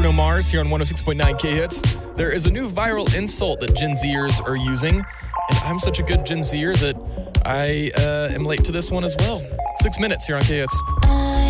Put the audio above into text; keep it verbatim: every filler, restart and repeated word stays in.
Bruno Mars here on one oh six point nine K-Hits. There is a new viral insult that Gen Zers are using, and I'm such a good Gen Zer that I uh, am late to this one as well. Six minutes here on K-Hits.